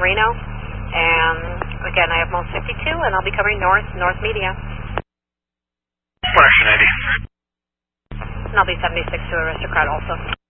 Reno. And again, I have Most 52, and I'll be covering North Media. Correction 80. And I'll be 76 to Aristocrat also.